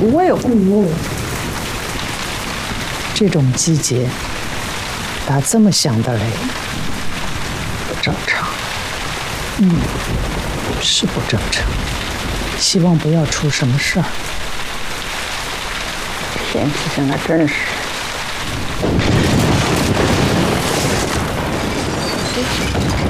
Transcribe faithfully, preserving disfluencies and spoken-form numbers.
我有空。这种季节打这么响的雷，不正常。嗯，是不正常。希望不要出什么事儿。天气现在真是。